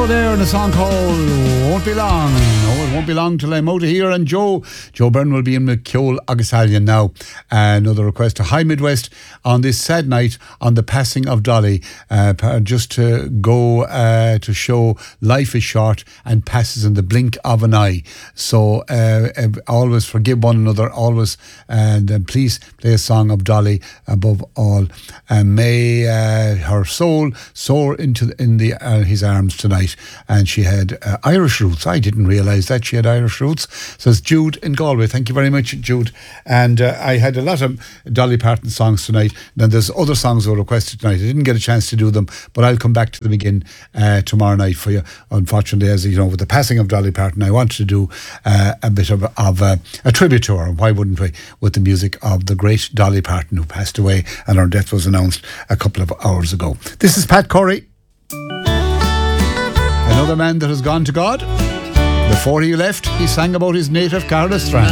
Sparrow there in a song called Won't Be Long. Oh, it won't be long till I'm out of here. And Joe Byrne will be in McKeowl Agusallion now. Another request to High Midwest on this sad night on the passing of Dolly. Just to go to show life is short and passes in the blink of an eye. So always forgive one another, always, and please play a song of Dolly above all. And may her soul soar into his arms tonight. And she had Irish roots. I didn't realise that she had Irish roots. Says Jude in Galway. Thank you very much, Jude. And I had a lot of Dolly Parton songs tonight. Then there's other songs that were requested tonight. I didn't get a chance to do them, but I'll come back to them again tomorrow night for you. Unfortunately, as you know, with the passing of Dolly Parton, I wanted to do a bit of a tribute to her. Why wouldn't we? With the music of the great Dolly Parton, who passed away, and her death was announced a couple of hours ago. This is Pat Corey. Another man that has gone to God. Before he left, he sang about his native Carla Strand.